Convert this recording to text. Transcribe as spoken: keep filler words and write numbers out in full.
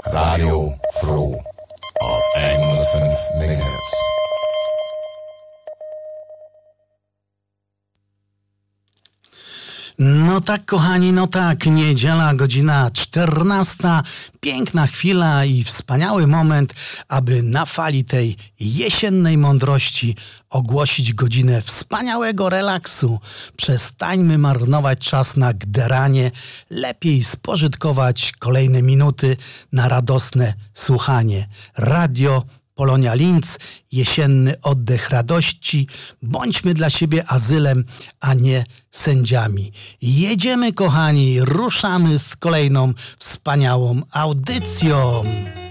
Radio Fru auf hundertfünf Megahertz. No tak, kochani, no tak, niedziela, godzina czternasta, piękna chwila i wspaniały moment, aby na fali tej jesiennej mądrości ogłosić godzinę wspaniałego relaksu. Przestańmy marnować czas na gderanie, lepiej spożytkować kolejne minuty na radosne słuchanie. Radio Polonia Linz, jesienny oddech radości. Bądźmy dla siebie azylem, a nie sędziami. Jedziemy, kochani, ruszamy z kolejną wspaniałą audycją.